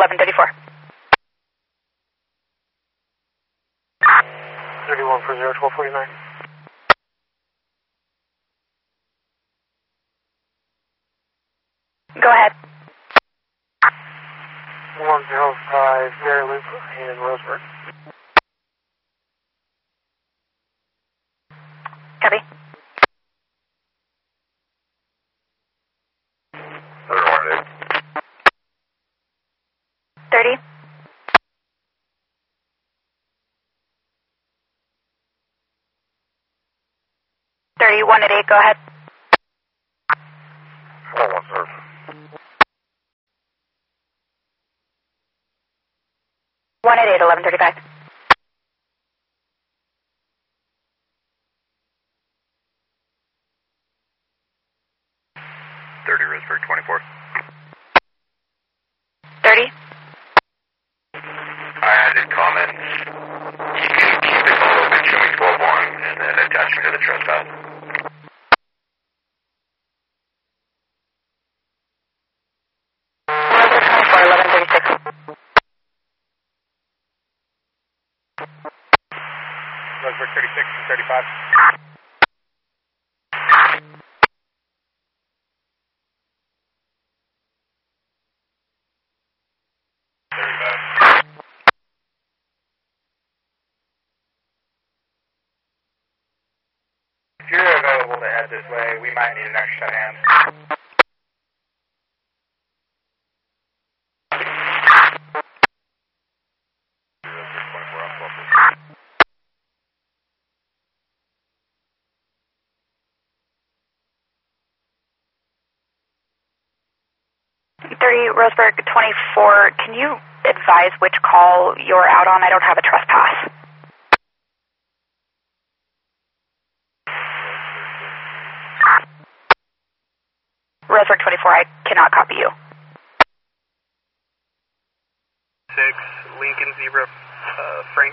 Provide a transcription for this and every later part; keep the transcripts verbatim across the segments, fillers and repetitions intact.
eleven thirty-four. thirty-one for zero, twelve forty-nine. Go ahead. one zero five, Mary Loop in Roseburg. Copy. thirty. thirty-one at eight, go ahead. Hold on, sir. one at eight, eleven thirty-five. thirty, Roseburg, twenty-four. thirty. I added comments. You can keep it all open, show me twelve one, and then attach me to the trespass. twenty-four, eleven thirty-six. Roseburg, thirty-six and thirty-five. If you're available to head this way, we might need an extra set of hands. thirty, Roseburg, twenty-four. Can you advise which call you're out on? I don't have a trespass. Roseburg, twenty-four, I cannot copy you. six, Lincoln Zebra, uh, Frank.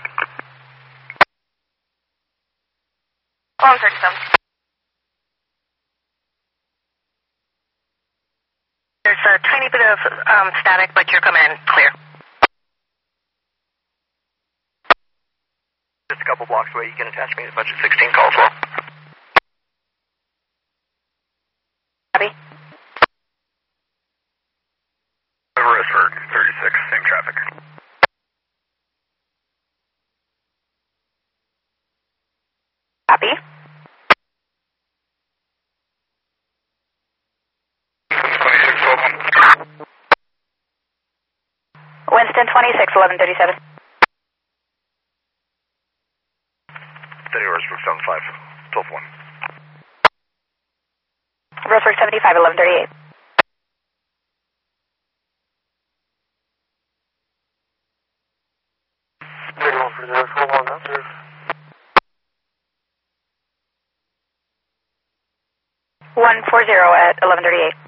Oh, I'm thirty-seven. There's a tiny bit of um, static, but you're coming in clear. Just a couple blocks away, you can attach me to budget sixteen, call twelve. Copy. Roseburg, thirty-six, same traffic. Copy. twenty-six, twelve one. Winston, twenty-six, eleven thirty-seven. thirty, Roseburg, seven five, twelve one. Roseburg, seventy-five, eleven thirty-eight. thirty-one for zero, twelve one, that's it. one forty at eleven thirty-eight.